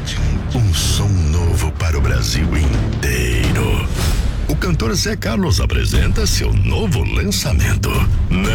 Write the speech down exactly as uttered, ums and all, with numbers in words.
Um som novo para o Brasil inteiro. O cantor Zé Carlos apresenta seu novo lançamento.